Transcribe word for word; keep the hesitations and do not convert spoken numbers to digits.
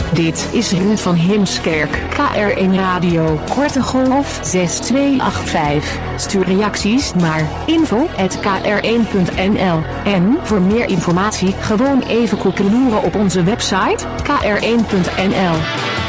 Dit is Ruud van Heemskerk, K R één Radio, Korte Golf zes twee acht vijf. Stuur reacties naar info at k r één punt n l. En voor meer informatie gewoon even koekeloeren op onze website k r één punt n l.